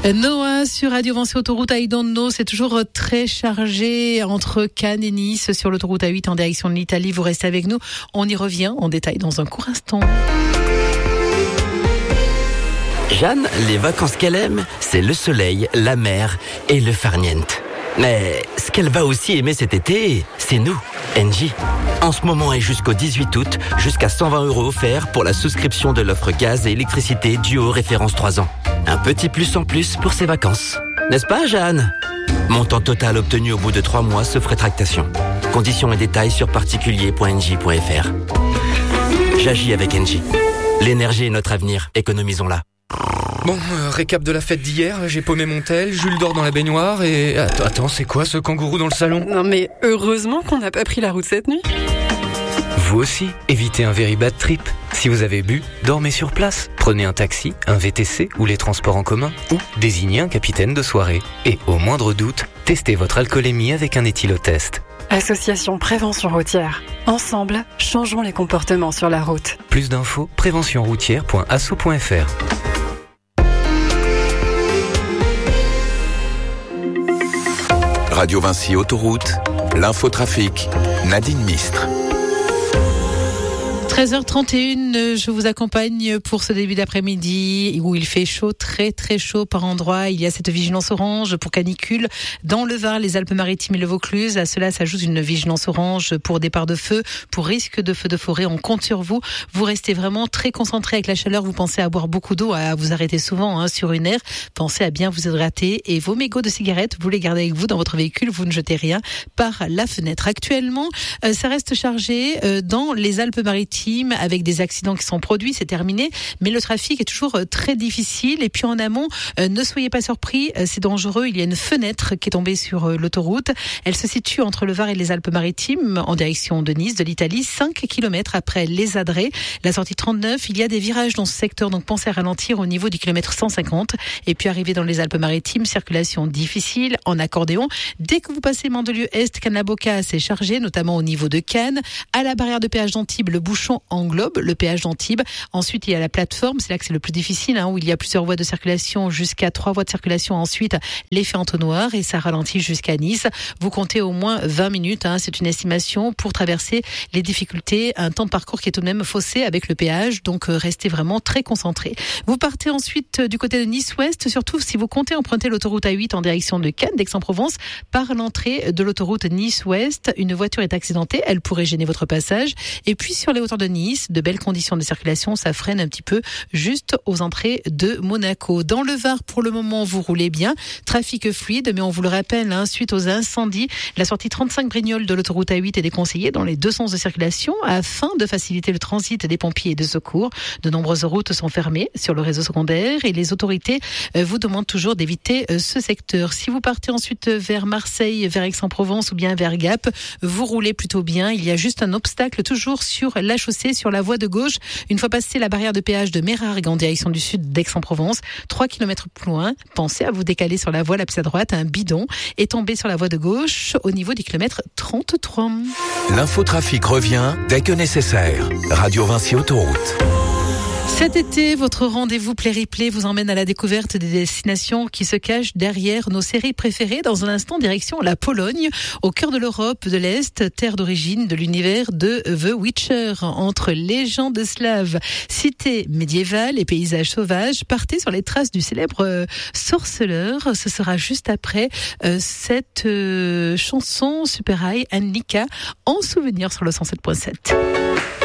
Noah sur Radio Vinci Autoroute I Don't Know, c'est toujours très chargé entre Cannes et Nice sur l'autoroute A8 en direction de l'Italie. Vous restez avec nous, on y revient en détail dans un court instant. Jeanne, les vacances qu'elle aime, c'est le soleil, la mer et le farniente. Mais ce qu'elle va aussi aimer cet été, c'est nous, Engie. En ce moment et jusqu'au 18 août, jusqu'à 120 € offerts pour la souscription de l'offre gaz et électricité Duo référence 3 ans. Un petit plus en plus pour ses vacances. N'est-ce pas, Jeanne ? Montant total obtenu au bout de 3 mois sauf rétractation. Conditions et détails sur particulier.engie.fr. J'agis avec Engie. L'énergie est notre avenir, économisons-la. Bon, récap de la fête d'hier, j'ai paumé mon tel, Jules dort dans la baignoire et... Attends, c'est quoi ce kangourou dans le salon ? Non mais heureusement qu'on n'a pas pris la route cette nuit. Vous aussi, évitez un very bad trip. Si vous avez bu, dormez sur place. Prenez un taxi, un VTC ou les transports en commun ou désignez un capitaine de soirée. Et au moindre doute, testez votre alcoolémie avec un éthylotest. Association Prévention Routière. Ensemble, changeons les comportements sur la route. Plus d'infos, préventionroutière.asso.fr. Radio Vinci Autoroute, l'infotrafic, Nadine Mistre. 13h31, je vous accompagne pour ce début d'après-midi où il fait chaud, très très chaud par endroits. Il y a cette vigilance orange pour canicule dans le Var, les Alpes-Maritimes et le Vaucluse. À cela s'ajoute une vigilance orange pour départ de feu, pour risque de feu de forêt. On compte sur vous. Vous restez vraiment très concentré avec la chaleur. Vous pensez à boire beaucoup d'eau, à vous arrêter souvent sur une aire. Pensez à bien vous hydrater et vos mégots de cigarettes, vous les gardez avec vous dans votre véhicule. Vous ne jetez rien par la fenêtre. Actuellement, ça reste chargé dans les Alpes-Maritimes avec des accidents qui sont produits, c'est terminé, mais le trafic est toujours très difficile. Et puis en amont, ne soyez pas surpris, c'est dangereux, il y a une fenêtre qui est tombée sur l'autoroute. Elle se situe entre le Var et les Alpes-Maritimes, en direction de Nice, de l'Italie, 5 km après Les Adrets, la sortie 39. Il y a des virages dans ce secteur, donc pensez à ralentir au niveau du kilomètre 150. Et puis arrivé dans les Alpes-Maritimes, circulation difficile en accordéon. Dès que vous passez Mandelieu-Est, Cannes-la-Boca, c'est chargé, notamment au niveau de Cannes. À la barrière de péage d'Antibes, le bouchon englobe le péage d'Antibes. Ensuite, il y a la plateforme, c'est là que c'est le plus difficile, où il y a plusieurs voies de circulation, jusqu'à 3 voies de circulation. Ensuite, l'effet entonnoir et ça ralentit jusqu'à Nice. Vous comptez au moins 20 minutes, c'est une estimation pour traverser les difficultés. Un temps de parcours qui est tout de même faussé avec le péage, donc restez vraiment très concentrés. Vous partez ensuite du côté de Nice-Ouest, surtout si vous comptez emprunter l'autoroute A8 en direction de Cannes, d'Aix-en-Provence, par l'entrée de l'autoroute Nice-Ouest. Une voiture est accidentée, elle pourrait gêner votre passage. Et puis sur les hauteurs de Nice, de belles conditions de circulation, ça freine un petit peu juste aux entrées de Monaco. Dans le Var, pour le moment, vous roulez bien. Trafic fluide, mais on vous le rappelle, suite aux incendies, la sortie 35 Brignoles de l'autoroute A8 est déconseillée dans les deux sens de circulation afin de faciliter le transit des pompiers et de secours. De nombreuses routes sont fermées sur le réseau secondaire et les autorités vous demandent toujours d'éviter ce secteur. Si vous partez ensuite vers Marseille, vers Aix-en-Provence ou bien vers Gap, vous roulez plutôt bien. Il y a juste un obstacle toujours sur la chaussée, sur la voie de gauche. Une fois passé la barrière de péage de Mérargues en direction du sud d'Aix-en-Provence, 3 km plus loin, pensez à vous décaler sur la voie la plus à droite. Un bidon est tombé sur la voie de gauche au niveau du kilomètre 33. L'infotrafic revient dès que nécessaire. Radio Vinci Autoroute. Cet été, votre rendez-vous Play-Replay vous emmène à la découverte des destinations qui se cachent derrière nos séries préférées. Dans un instant, direction la Pologne, au cœur de l'Europe de l'Est, terre d'origine de l'univers de The Witcher. Entre légendes slaves, cités médiévales et paysages sauvages, partez sur les traces du célèbre sorceleur. Ce sera juste après cette chanson Super High, Annika, en souvenir sur le 107.7.